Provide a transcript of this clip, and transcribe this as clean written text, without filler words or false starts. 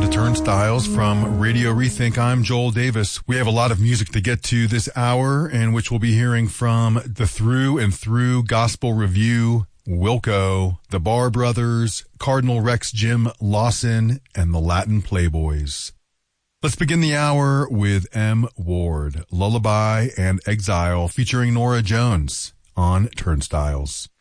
Turnstiles from Radio Rethink. I'm Joel Davis. We have a lot of music to get to this hour, in which we'll be hearing from the Through and Through Gospel Review, Wilco, the Barr Brothers, Cardinal Rex Jim Lawson, and the Latin Playboys. Let's begin the hour with M. Ward, Lullaby and Exile, featuring Norah Jones on Turnstiles.